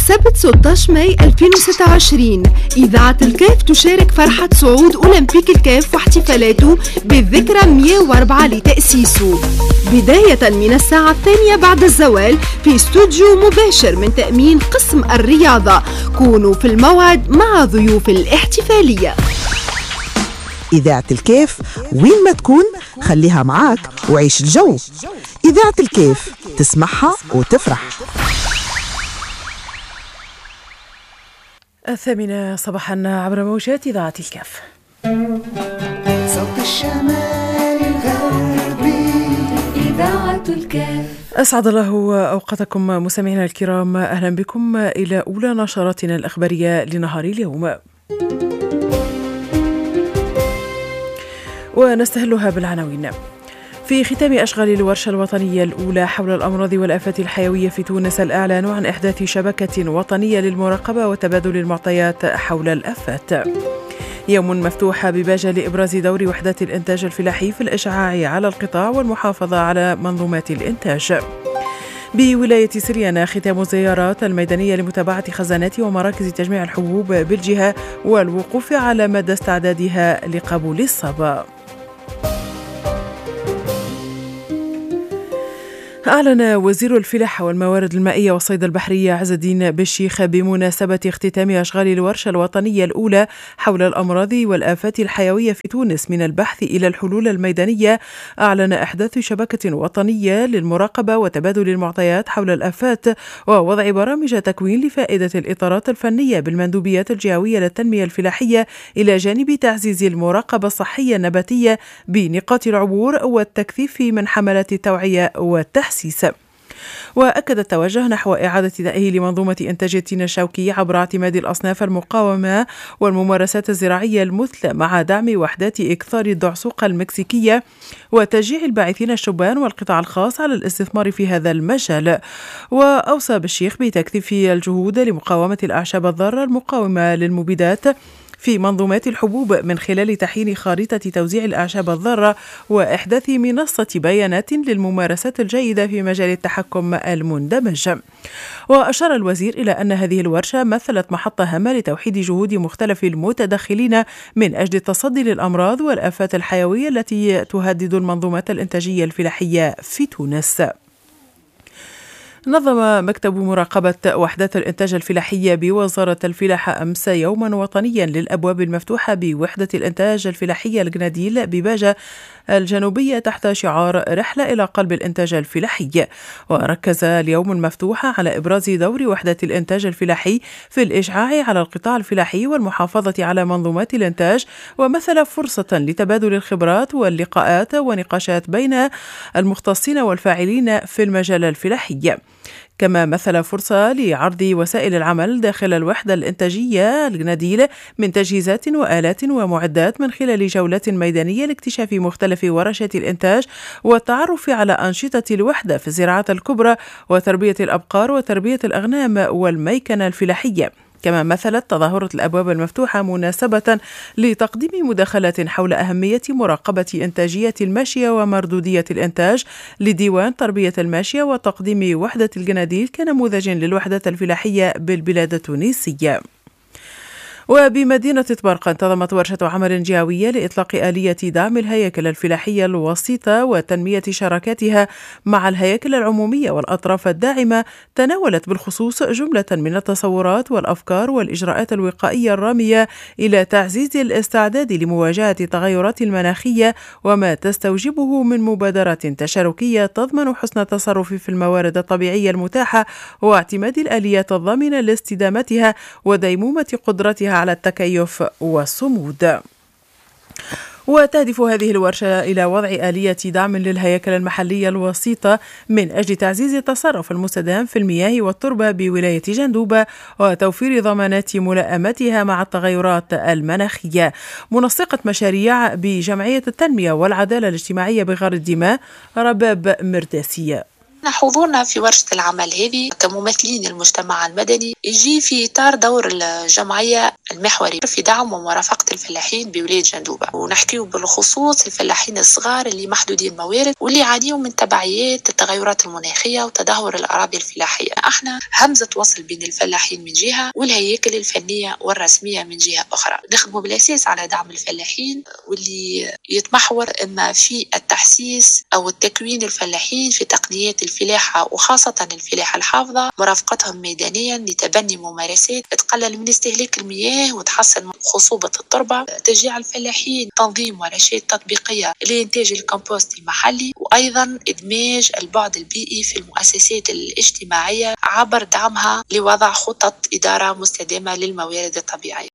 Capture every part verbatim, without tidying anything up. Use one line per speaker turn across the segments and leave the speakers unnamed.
السبت ستة عشر ماي ألفين وستة وعشرين إذاعة الكاف تشارك فرحة صعود أولمبيك الكاف واحتفالاته بالذكرى مئة وأربعة لتأسيسه، بداية من الساعة الثانية بعد الزوال في استوديو مباشر من تأمين قسم الرياضة. كونوا في الموعد مع ضيوف الاحتفالية.
إذاعة الكاف وين ما تكون خليها معاك وعيش الجو. إذاعة الكاف تسمعها وتفرح.
الثامنة صباحا عبر موجات إذاعة الكاف.
صوت الشمال الغربي إذاعة الكاف.
أسعد الله أوقاتكم مستمعينا الكرام، أهلا بكم إلى أولى نشراتنا الأخبارية لنهار اليوم، ونستهلها بالعناوين. في ختام أشغال الورشة الوطنية الأولى حول الأمراض والآفات الحيوية في تونس، الإعلان عن إحداث شبكة وطنية للمراقبة وتبادل المعطيات حول الآفات. يوم مفتوح بباجة لإبراز دور وحدات الإنتاج الفلاحي في الإشعاع على القطاع والمحافظة على منظومات الإنتاج. بولاية سريانة ختام الزيارات الميدانية لمتابعة خزانات ومراكز تجميع الحبوب بالجهة والوقوف على مدى استعدادها لقبول الصبا. أعلن وزير الفلاحة والموارد المائية والصيد البحرية عز الدين بالشيخ بمناسبة اختتام أشغال الورشة الوطنية الأولى حول الأمراض والآفات الحيوية في تونس من البحث إلى الحلول الميدانية، أعلن إحداث شبكة وطنية للمراقبة وتبادل المعطيات حول الآفات ووضع برامج تكوين لفائدة الإطارات الفنية بالمندوبيات الجهوية للتنمية الفلاحية، إلى جانب تعزيز المراقبة الصحية النباتية بنقاط العبور والتكثيف من حملات التوعية والتحسين. وأكد التوجه نحو إعادة تأهيل منظومة إنتاج التين الشوكي عبر اعتماد الأصناف المقاومة والممارسات الزراعية المثلى، مع دعم وحدات إكثار الدعسوقة المكسيكية وتشجيع الباعثين الشبان والقطاع الخاص على الاستثمار في هذا المجال. وأوصى بالشيخ بتكثيف الجهود لمقاومة الأعشاب الضارة المقاومة للمبيدات في منظومات الحبوب من خلال تحيين خارطة توزيع الأعشاب الضارة وإحداث منصة بيانات للممارسات الجيدة في مجال التحكم المندمج. وأشار الوزير إلى أن هذه الورشة مثلت محطة هامة لتوحيد جهود مختلف المتدخلين من أجل التصدي للأمراض والآفات الحيوية التي تهدد المنظومات الإنتاجية الفلاحية في تونس. نظم مكتب مراقبة وحدات الإنتاج الفلاحية بوزارة الفلاحة أمس يوما وطنيا للأبواب المفتوحة بوحدة الإنتاج الفلاحية الجناديل بباجة الجنوبية تحت شعار رحلة إلى قلب الإنتاج الفلاحي. وركز اليوم المفتوح على إبراز دور وحدة الإنتاج الفلاحي في الإشعاع على القطاع الفلاحي والمحافظة على منظومات الإنتاج، ومثل فرصة لتبادل الخبرات واللقاءات ونقاشات بين المختصين والفاعلين في المجال الفلاحي. كما مثل فرصة لعرض وسائل العمل داخل الوحدة الإنتاجية الجناديل من تجهيزات وآلات ومعدات من خلال جولات ميدانية لاكتشاف مختلف ورشات الإنتاج والتعرف على أنشطة الوحدة في الزراعات الكبرى وتربية الأبقار وتربية الأغنام والميكنة الفلاحية. كما مثلت تظاهرة الأبواب المفتوحة مناسبة لتقديم مداخلات حول أهمية مراقبة إنتاجية الماشية ومردودية الإنتاج لديوان تربية الماشية وتقديم وحدة الجناديل كنموذج للوحدات الفلاحية بالبلاد التونسية. وبمدينة طبرق انتظمت ورشة عمل جهوية لإطلاق آلية دعم الهياكل الفلاحية الوسيطة وتنمية شراكاتها مع الهياكل العمومية والأطراف الداعمة، تناولت بالخصوص جملة من التصورات والأفكار والإجراءات الوقائية الرامية إلى تعزيز الاستعداد لمواجهة التغيرات المناخية وما تستوجبه من مبادرات تشاركية تضمن حسن التصرف في الموارد الطبيعية المتاحة واعتماد الآليات الضامنة لاستدامتها وديمومة قدرتها على التكيف والصمود. وتهدف هذه الورشة إلى وضع آلية دعم للهياكل المحلية الوسيطة من أجل تعزيز التصرف المستدام في المياه والتربة بولاية جندوبة وتوفير ضمانات ملائمتها مع التغيرات المناخية. منسقة مشاريع بجمعية التنمية والعدالة الاجتماعية بغار الدماء رباب مرداسية.
حضورنا في ورشة العمل هذه كممثلين المجتمع المدني يجي في إطار دور الجمعية المحوري في دعم ومرافقة الفلاحين بولاية جندوبة، ونحكيه بالخصوص الفلاحين الصغار اللي محدودين الموارد واللي يعانيون من تبعيات التغيرات المناخية وتدهور الأراضي الفلاحية. احنا همزة وصل بين الفلاحين من جهة والهياكل الفنية والرسمية من جهة أخرى، نخدموا بالأساس على دعم الفلاحين واللي يتمحور إما في التحسيس أو التكوين الفلاحين في تقنيات الفلاحة وخاصة الفلاحة الحافظة، مرافقتهم ميدانيا لتبني ممارسات تقلل من استهلاك المياه وتحسن خصوبة التربة، تشجيع الفلاحين تنظيم ورشات تطبيقية لإنتاج الكمبوست المحلي، وأيضا إدماج البعد البيئي في المؤسسات الاجتماعية عبر دعمها لوضع خطط إدارة مستدامة للموارد الطبيعية.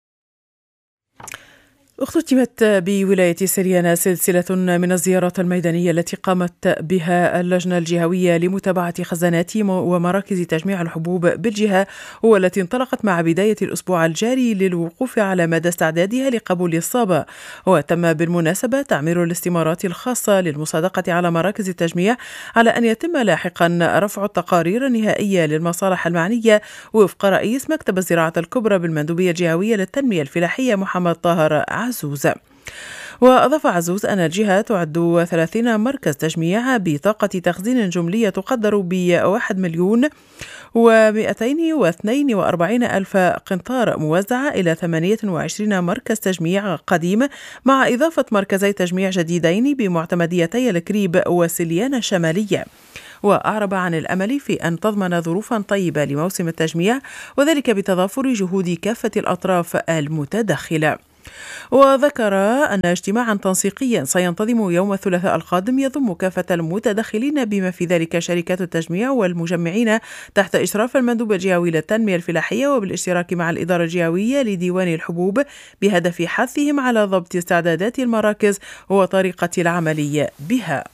اختتمت بولاية سريانة سلسلة من الزيارات الميدانية التي قامت بها اللجنة الجهوية لمتابعة خزانات ومراكز تجميع الحبوب بالجهة، والتي انطلقت مع بداية الأسبوع الجاري للوقوف على مدى استعدادها لقبول الصابة. وتم بالمناسبة تعمير الاستمارات الخاصة للمصادقة على مراكز التجميع، على أن يتم لاحقا رفع التقارير النهائية للمصالح المعنية وفق رئيس مكتب الزراعة الكبرى بالمندوبية الجهوية للتنمية الفلاحية محمد طاهر عزوز. وأضاف عزوز أن الجهة تعد ثلاثين مركز تجميع بطاقة تخزين جملية تقدر بواحد مليون ومئتين واثنين وأربعين ألف قنطار موزعة إلى ثمانية وعشرين مركز تجميع قديم، مع إضافة مركزي تجميع جديدين بمعتمديتي الكريب وسليانة الشمالية. وأعرب عن الأمل في أن تضمن ظروفا طيبة لموسم التجميع، وذلك بتضافر جهود كافة الأطراف المتدخلة. وذكر أن اجتماعا تنسيقيا سينتظم يوم الثلاثاء القادم يضم كافة المتدخلين بما في ذلك شركات التجميع والمجمعين تحت إشراف المندوب الجهوي للتنمية الفلاحية، وبالاشتراك مع الإدارة الجهوية لديوان الحبوب، بهدف حثهم على ضبط استعدادات المراكز وطريقة العمل بها.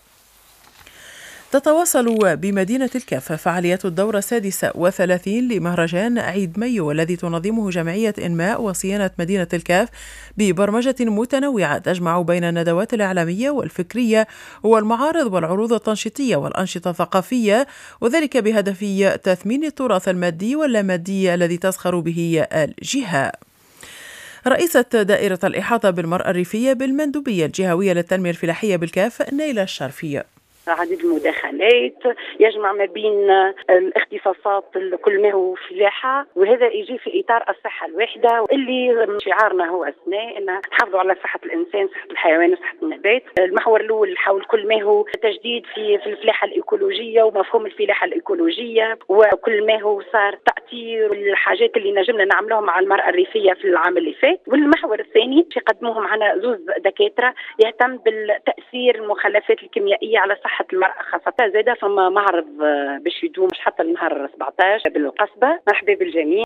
تتواصل بمدينة الكاف فعاليات الدورة السادسة والثلاثين لمهرجان عيد مايو، والذي تنظمه جمعية إنماء وصيانة مدينة الكاف ببرمجة متنوعة تجمع بين الندوات الإعلامية والفكرية والمعارض والعروض التنشيطية والأنشطة الثقافية، وذلك بهدف تثمين التراث المادي واللامادي الذي تزخر به الجهة. رئيسة دائرة الإحاطة بالمرأة الريفية بالمندوبية الجهوية للتنمية الفلاحية بالكاف نيلة الشرفية:
عديد المداخلات يجمع ما بين الاختصاصات كل ما هو فلاحة، وهذا يجي في إطار الصحة الواحدة، واللي شعارنا هو أثناء أن نحافظوا على صحة الإنسان، صحة الحيوان وصحة النبات. المحور الأول حول كل ما هو تجديد في في الفلاحة الإيكولوجية ومفهوم الفلاحة الإيكولوجية، وكل ما هو صار تأثير الحاجات اللي نجمنا نعملهم مع المرأة الريفية في العام اللي فات. والمحور الثاني يقدموه معنا زوز دكاترة يهتم بالتأثير المخلفات الكيميائية على صحة المرأة خاصة. زادة فما معرض باش يدوم حتى النهار سبعة عشر بالقصبة. مرحبا بالجميع.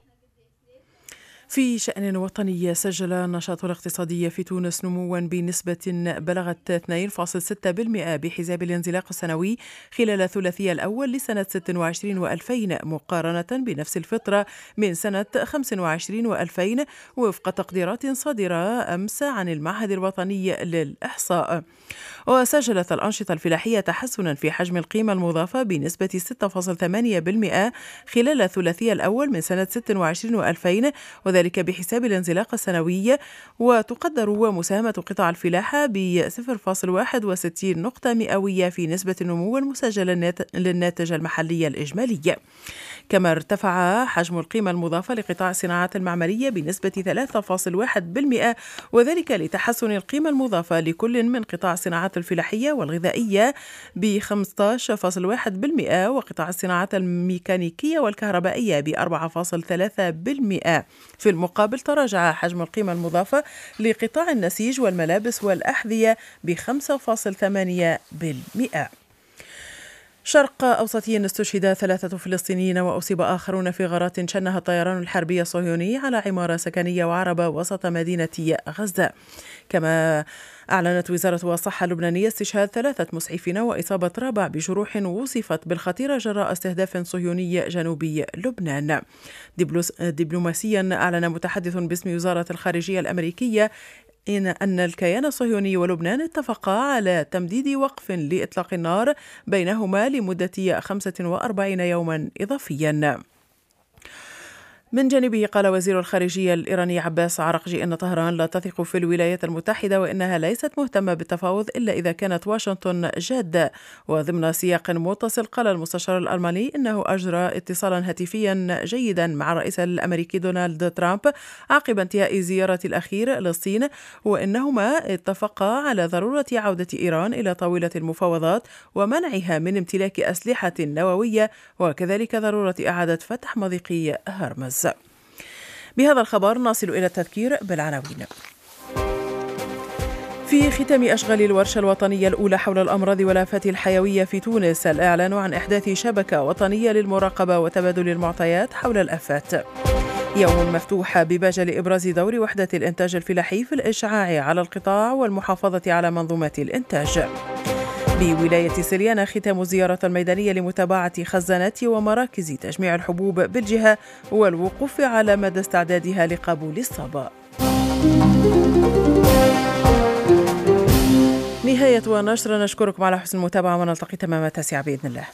في شأن وطني، سجل النشاط الاقتصادي في تونس نموا بنسبة بلغت اثنين فاصلة ستة بالمئة بحساب الانزلاق السنوي خلال الثلاثي الأول لسنة ستة وعشرين وألفين مقارنة بنفس الفترة من سنة خمسة وعشرين وألفين، وفق تقديرات صادرة أمس عن المعهد الوطني للإحصاء. وسجلت الأنشطة الفلاحية تحسنا في حجم القيمة المضافة بنسبة ستة فاصلة ثمانية بالمئة خلال الثلاثي الأول من سنة ستة وعشرين وألفين، وذلك بحساب الانزلاق السنوي. وتقدر مساهمة قطاع الفلاحة ب صفر فاصلة واحد وستين نقطة مئوية في نسبة النمو المسجل للناتج المحلي الإجمالي. كما ارتفع حجم القيمة المضافة لقطاع الصناعات المعملية بنسبة ثلاثة فاصلة واحد بالمئة، وذلك لتحسن القيمة المضافة لكل من قطاع الصناعات الفلاحية والغذائية ب خمسة عشر فاصلة واحد بالمئة، وقطاع الصناعات الميكانيكية والكهربائية ب أربعة فاصلة ثلاثة بالمئة. في المقابل تراجع حجم القيمة المضافة لقطاع النسيج والملابس والأحذية ب خمسة فاصلة ثمانية بالمئة. شرق أوسطي، استشهد ثلاثة فلسطينيين وأصيب آخرون في غارات شنها الطيران الحربي الصهيوني على عمارة سكنية وعربة وسط مدينة غزة. كما أعلنت وزارة الصحة اللبنانية استشهاد ثلاثة مسعفين وإصابة رابع بجروح وصفت بالخطيرة جراء استهداف صهيوني جنوبي لبنان. دبلوماسيا، أعلن متحدث باسم وزارة الخارجية الأمريكية إن أن الكيان الصهيوني ولبنان اتفقا على تمديد وقف لإطلاق النار بينهما لمدة خمسة وأربعين يوما إضافيا. من جانبه قال وزير الخارجية الإيراني عباس عراقجي أن طهران لا تثق في الولايات المتحدة وإنها ليست مهتمة بالتفاوض إلا إذا كانت واشنطن جادة. وضمن سياق متصل قال المستشار الألماني إنه أجرى اتصالا هاتفيا جيدا مع الرئيس الأمريكي دونالد ترامب عقب انتهاء زيارة الأخير للصين، وإنهما اتفقا على ضرورة عودة إيران إلى طاولة المفاوضات ومنعها من امتلاك أسلحة نووية، وكذلك ضرورة إعادة فتح مضيق هرمز. بهذا الخبر نصل إلى التذكير بالعناوين. في ختام أشغال الورشة الوطنية الأولى حول الأمراض والآفات الحيوية في تونس، الإعلان عن إحداث شبكة وطنية للمراقبة وتبادل المعطيات حول الآفات. يوم مفتوح بباجة لإبراز دور وحدة الإنتاج الفلاحي في الإشعاع على القطاع والمحافظة على منظومات الإنتاج. بولاية سليانة ختام زيارة ميدانية لمتابعة خزانات ومراكز تجميع الحبوب بالجهة والوقوف على مدى استعدادها لقبول الصبا. نهاية ونشر، نشكركم على حسن المتابعة ونلتقي تمام التاسعة بإذن الله.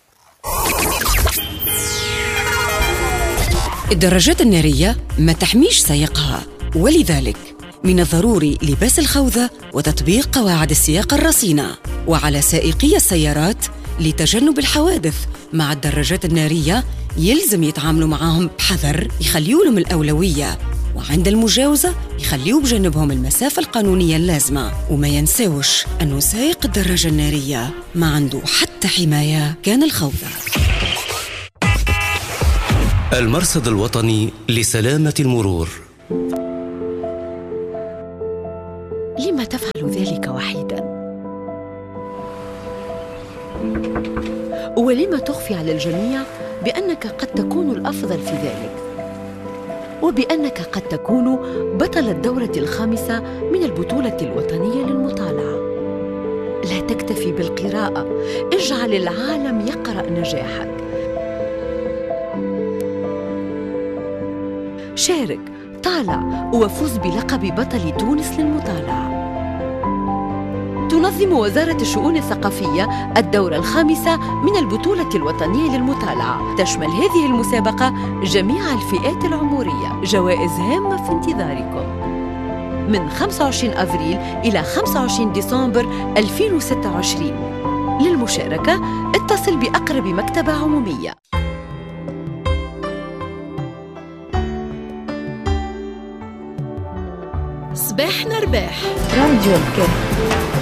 الدراجات النارية ما تحميش سائقها، ولذلك من الضروري لباس الخوذة وتطبيق قواعد السياقة الرصينة، وعلى سائقي السيارات لتجنب الحوادث مع الدراجات النارية يلزم يتعاملوا معهم بحذر، يخليوا لهم الأولوية، وعند المجاوزة يخليوا بجنبهم المسافة القانونية اللازمة، وما ينساوش أنه سائق الدراجة النارية ما عنده حتى حماية كان الخوذة.
المرصد الوطني لسلامة المرور.
لما تفعل ذلك وحيدا؟ ولما تخفي على الجميع بأنك قد تكون الأفضل في ذلك، وبأنك قد تكون بطل الدورة الخامسة من البطولة الوطنية للمطالعة؟ لا تكتفي بالقراءة، اجعل العالم يقرأ نجاحك. شارك، طالع، وفوز بلقب بطل تونس للمطالعة. تنظم وزارة الشؤون الثقافية الدورة الخامسة من البطولة الوطنية للمطالعة. تشمل هذه المسابقة جميع الفئات العمرية. جوائز هامة في انتظاركم من خمسة وعشرين أفريل إلى خمسة وعشرين ديسمبر ألفين وستة وعشرين. للمشاركة اتصل بأقرب مكتبة عمومية. صباحنا رباح راديو الكهف.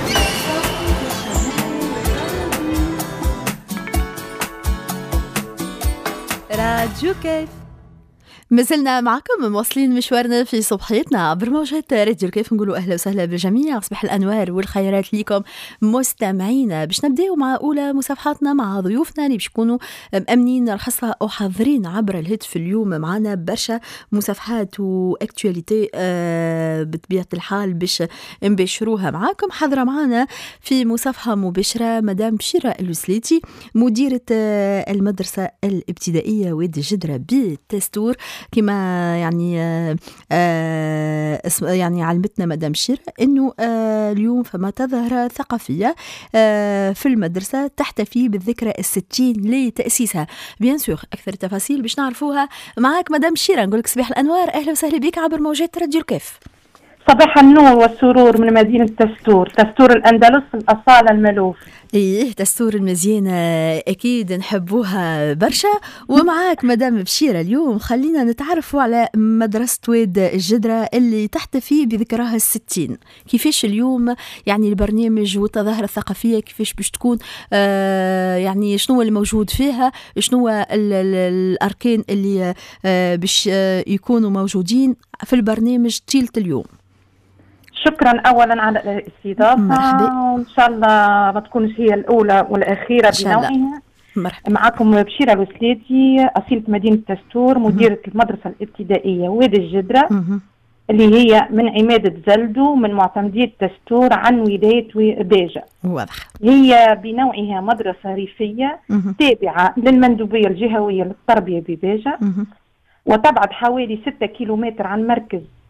راديو كيف مازلنا معكم مواصلين مشوارنا في صبحيتنا عبر موجات راديو الكيف. نقولوا أهلا وسهلا بالجميع، صباح الأنوار والخيرات ليكم مستمعينا. باش نبداو مع أولى مصافحاتنا مع ضيوفنا اللي باش يكونوا مأمنين الحصة أو حاضرين عبر الهاتف. اليوم معنا برشا مصافحات وأكتواليتي آه بطبيعة الحال باش نباشروها معاكم. حاضرة معنا في مصافحة مباشرة مدام بشيرة الوسليتي، مديرة آه المدرسة الابتدائية وادي الجدرة بالتستور، كما يعني آه آه يعني علمتنا مدام شيرة انه آه اليوم فما تظاهرة ثقافية آه في المدرسة تحتفي بالذكرى الستين لتأسيسها. بيان سور اكثر التفاصيل باش نعرفوها معاك مدام شيرة. نقولك صباح الانوار، اهلا وسهلا بك عبر موجات راديو الكيف.
صباح النور والسرور من مدينة تستور، تستور الأندلس الأصالة الملوف.
إيه تستور المزيانة أكيد نحبوها برشا. ومعاك مدام بشيرة اليوم خلينا نتعرفوا على مدرسة واد الجدرة اللي تحتفي بذكراها الستين. كيفاش اليوم يعني البرنامج والتظاهرة الثقافية كيفاش باش تكون آه يعني شنو اللي موجود فيها، شنو الأركان اللي آه باش آه يكونوا موجودين في البرنامج طيلة اليوم؟
شكرا اولا على الاستضافه، وان شاء الله ما تكونش هي الاولى والاخيره بنوعها. معكم بشيرة الوسليتي، اصيله مدينه تستور، مديره المدرسه الابتدائيه وادي الجدره مم. اللي هي من عماده زلدو من معتمديه تستور عن ولايه باجه.
واضح.
هي بنوعها مدرسه ريفيه مم. تابعه للمندوبيه الجهويه للتربيه بباجه، وتبعد حوالي ستة كيلومتر عن مركز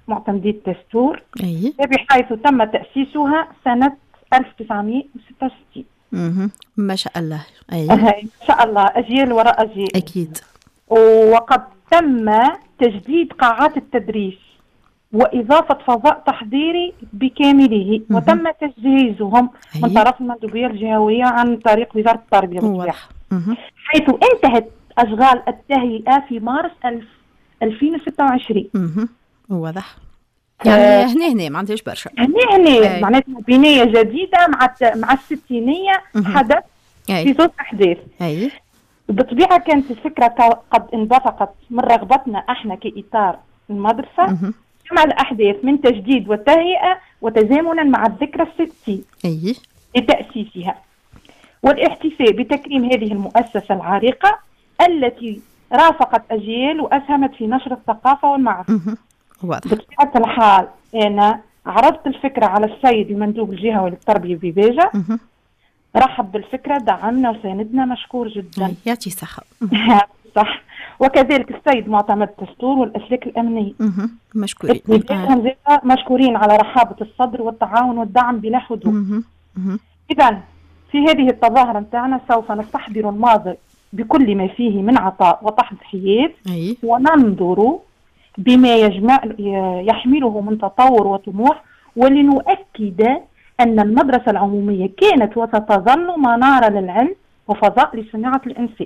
معتمدية الدستور،
أي.
بحيث تم تأسيسها سنة ألف وتسعمائة وستة وستين.
مه. ما شاء الله. أي.
ما شاء الله، أجيال وراء أجيال.
أكيد.
وقد تم تجديد قاعات التدريس وإضافة فضاء تحضيري بكامله، مه. وتم تجهيزهم أي. من طرف المندوبية الجهوية عن طريق وزارة التربية والتعليم، حيث انتهت أشغال التهيئة في مارس ألفين وستة وعشرين.
اها واضح. يعني
آه
هنا هنا ما عنديش برشا.
هنا هنا معناتها بنية جديدة مع مع الستينية حدث في صوت أحداث.
أي.
بالطبيعة كانت الفكرة قد انبثقت من رغبتنا احنا كإطار المدرسة جمع الأحداث من تجديد وتهيئة وتزامنا مع الذكرى الستين
أي.
لتأسيسها، والاحتفاء بتكريم هذه المؤسسة العريقة التي رافقت أجيال وأسهمت في نشر الثقافة والمعرفة. بطبيعة الحال أنا عرضت الفكرة على السيد المندوب الجهوي للتربية ببيجة، رحب بالفكرة، دعمنا وساندنا، مشكور جدا.
يعطي صحة.
صح. وكذلك السيد معتمد الدستور والأسلاك الأمنية
مشكورين.
آه. مشكورين على رحابة الصدر والتعاون والدعم بلا حدود. إذن في هذه التظاهرة متاعنا سوف نستحضر الماضي بكل ما فيه من عطاء وتضحيات، وننظر بما يجمع يحمله من تطور وطموح، ولنؤكد أن المدرسة العمومية كانت وستظل منارة للعلم وفضاء لصناعة الإنسان.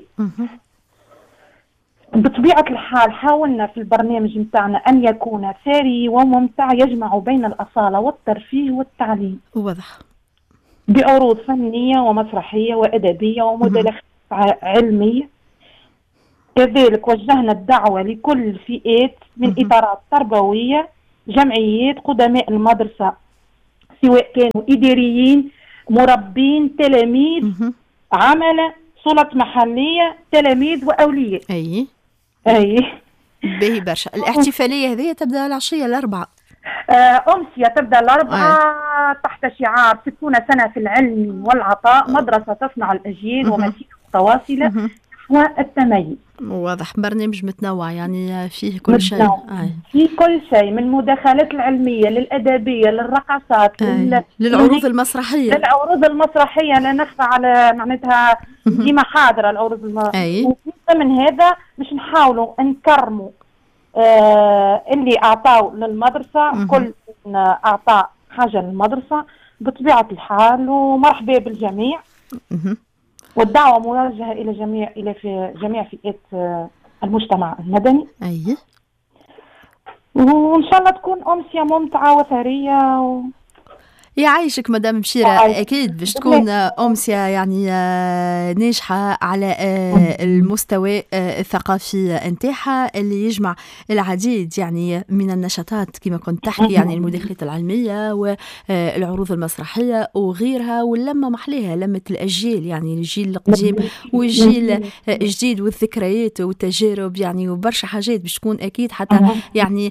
بطبيعة الحال حاولنا في البرنامج متاعنا أن يكون ثري وممتع يجمع بين الأصالة والترفيه والتعليم.
واضح.
بعروض فنية ومسرحية وأدبية ومداخلات علمية. كذلك وجهنا الدعوة لكل الفئات من إطارات تربوية، جمعيات، قدماء المدرسة سواء كانوا إداريين، مربين، تلاميذ، عمل، سلطات محلية، تلاميذ وأولياء.
أي
أي
باهي برشا. الاحتفالية هذه تبدأ العشية الأربعاء.
أمسية تبدأ الأربعاء تحت شعار ستون سنة في العلم والعطاء، مدرسة تصنع الأجيال ومسيرة متواصلة نحو التميز.
واضح. برنامج متنوع يعني فيه كل شيء.
آه. فيه كل شيء من المداخلات العلمية للأدبية للرقصات
لل... للعروض المسرحية
للعروض المسرحية لا نخفى على معناتها ديما حاضرة العروض المسرحية. ومن هذا مش نحاولوا نكرموا آه اللي أعطاوا للمدرسة. مه. كل أعطى حاجة للمدرسة بطبيعة الحال، ومرحبا بالجميع. مه. والدعوة موجهة إلى جميع إلى في جميع فئات المجتمع المدني.
أي.
وإن شاء الله تكون أمسية ممتعة وثرية و...
يعيشك مدام بشيرة. أكيد باش تكون أمسية يعني ناجحة على المستوى الثقافي نتاعها اللي يجمع العديد يعني من النشاطات كما كنت تحكي، يعني المداخلات العلمية والعروض المسرحية وغيرها، واللمة محليها لمة الأجيال، يعني الجيل القديم والجيل الجديد والذكريات والتجارب يعني وبرشا حاجات باش تكون أكيد حتى يعني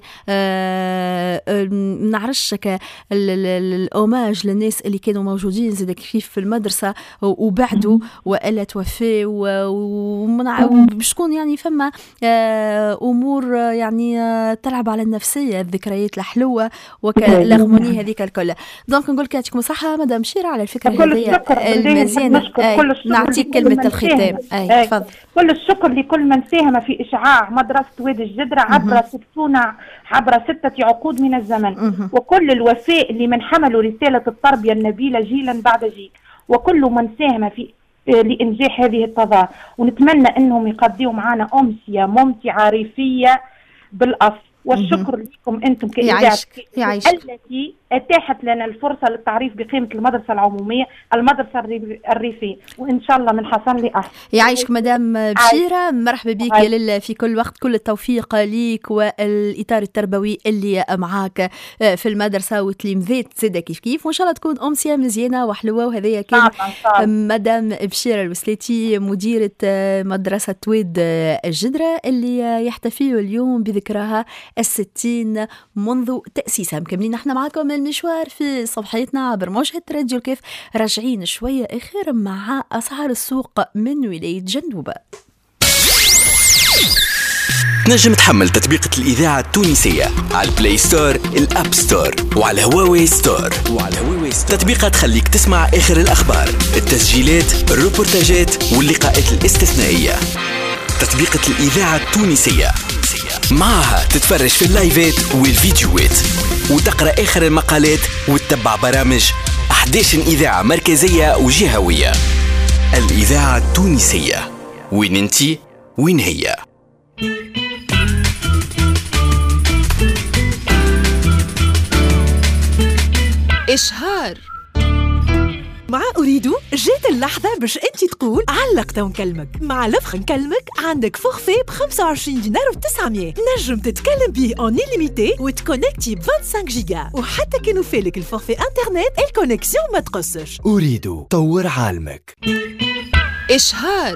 نعرفش الأم للناس اللي كانوا موجودين زاد كيف في المدرسة وبعدوا وإلا توفى، وباش تكون يعني فما أمور يعني تلعب على النفسية، الذكريات الحلوة وكالأغموني هذيك الكل. دونك نقول لك يعطيكم الصحة مدام بشيرة على الفكرة هذه المزيانة. نعطيك كلمة الختام. أي تفضل.
كل الشكر لكل من ساهم في إشعاع مدرسة وادي الجدرة عبر ستون عبر ستة عقود من الزمن. مه. وكل الوفاء لمن حملوا رسالة التربية النبيلة جيلا بعد جيل، وكل من ساهم في لإنجاح هذه التظاهرة. ونتمنى أنهم يقضيوا معنا أمسية ممتعة ريفية بالأصل. والشكر لكم أنتم كإذاعة التي أتاحت لنا الفرصة للتعريف بقيمة المدرسة العمومية، المدرسة الريفية، وإن شاء الله من حسن لأحسن.
يعيشك مدام بشيرة، مرحبا بك لل في كل وقت، كل التوفيق ليك والإطار التربوي اللي معاك في المدرسة والتلاميذات زاده كيف كيف، وإن شاء الله تكون أمسية مزيانة وحلوة. وهذه كان مدام بشيرة الوسلاتي مديرة مدرسة واد الجدرة اللي يحتفلوا اليوم بذكراها الستين منذ تأسيسها. مكملين احنا معكم المشوار في صباحيتنا عبر موجة راديو الكيف، راجعين شوية آخر مع أسعار السوق من ولاية جندوبة.
تنجم تحمل تطبيقة الإذاعة التونسية على البلاي ستور، الأب ستور، وعلى هواوي ستور. وعلى هواوي ستور تطبيقها تخليك تسمع آخر الأخبار، التسجيلات، الروبورتاجات واللقاءات الاستثنائية. تطبيقة الإذاعة التونسية معها تتفرج في اللايفات والفيديوهات وتقرأ آخر المقالات وتتبع برامج أحد عشر إذاعة مركزية وجهوية. الإذاعة التونسية، وين انتي وين هي؟
إشهار. مع أريد جيت اللحظة باش أنت تقول علقت ونكلمك. مع لفخ نكلمك عندك فورفي ب خمسة وعشرين دينار و تسعمية، نجم تتكلم بيه اون إليميتي وتكونكتي ب خمسة وعشرين جيجا، وحتى كي نوفيلك الفورفي انترنت الكونيكسيون ما تقصش.
أريد طور عالمك.
إشهار.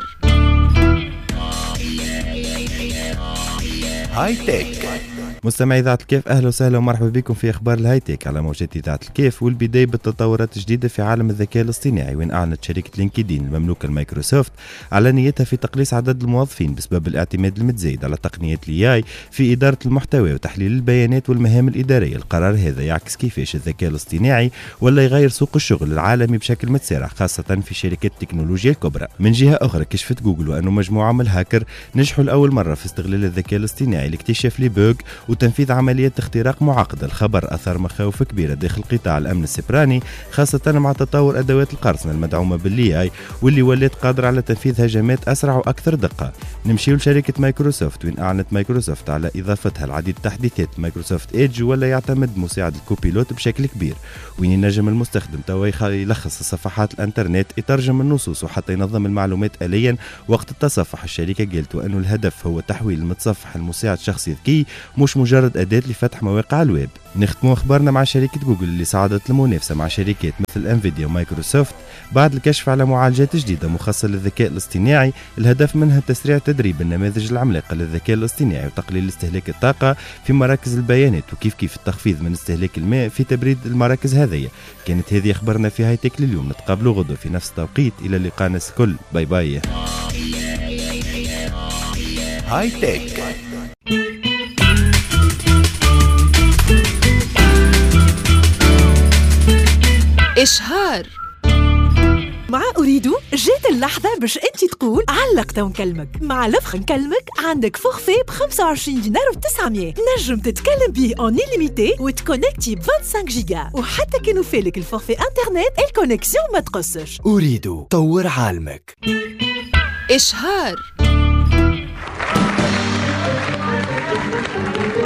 هاي تك. مستمعي إذاعة الكيف، أهلا وسهلا ومرحبا بكم في أخبار الهايتك على موجات إذاعة الكيف، والبداية بالتطورات الجديدة في عالم الذكاء الاصطناعي، وين أعلنت شركة لينكدين المملوكة لمايكروسوفت على نيتها في تقليص عدد الموظفين بسبب الاعتماد المتزايد على تقنيات الاي اي في إدارة المحتوى وتحليل البيانات والمهام الإدارية. القرار هذا يعكس كيفاش الذكاء الاصطناعي ولا يغير سوق الشغل العالمي بشكل متسارع، خاصة في شركات التكنولوجيا الكبرى. من جهة أخرى كشفت جوجل وأنه مجموعة من الهاكر نجحوا لأول مرة في استغلال الذكاء الاصطناعي لاكتشاف لي بوغ وتنفيذ عملية اختراق معقدة. الخبر أثار مخاوف كبيرة داخل قطاع الأمن السيبراني، خاصة مع تطور أدوات القرصنة المدعومة بالإي آي واللي ولات قادرة على تنفيذ هجمات أسرع وأكثر دقة. نمشيو لشركة مايكروسوفت، وين أعلنت مايكروسوفت على إضافتها العديد التحديثات مايكروسوفت إيدج، ولا يعتمد مساعد الكوبيلوت بشكل كبير، وين ينجم المستخدم توا يلخص صفحات الانترنت، يترجم النصوص وحتى ينظم المعلومات آليا وقت التصفح. الشركة قالت أنه الهدف هو تحويل المتصفح المساعد شخصي ذكي مش مجرد أداة لفتح مواقع الويب. نختموا أخبارنا مع شركة جوجل اللي صعدت المنافسة مع شركات مثل انفيديا ومايكروسوفت بعد الكشف على معالجات جديدة مخصصة للذكاء الاصطناعي، الهدف منها تسريع تدريب النماذج العملاقة للذكاء الاصطناعي وتقليل استهلاك الطاقة في مراكز البيانات، وكيف كيف التخفيض من استهلاك الماء في تبريد المراكز هذه. كانت هذه أخبارنا في هاي تك لليوم، نتقابلوا غدوة في نفس التوقيت. إلى اللقاء ناس الكل، باي باي.
هاي تك.
إشهار. مع أريد جيت اللحظة باش أنت تقول علقت ونكلمك. مع لفخ نكلمك عندك فورفي ب خمسة وعشرين دينار و تسعمية، نجم تتكلم بيه اون إليميتي وتكونكتي ب خمسة وعشرين جيجا، وحتى كي نوفيلك الفورفي انترنت الكونيكسيون ما تقصش.
أريد طور عالمك.
إشهار.